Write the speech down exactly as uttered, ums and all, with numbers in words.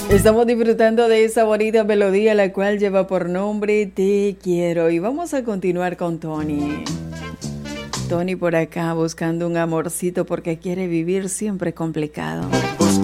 Estamos disfrutando de esa bonita melodía, la cual lleva por nombre Te Quiero. Y vamos a continuar con Tony. Tony por acá buscando un amorcito porque quiere vivir siempre complicado.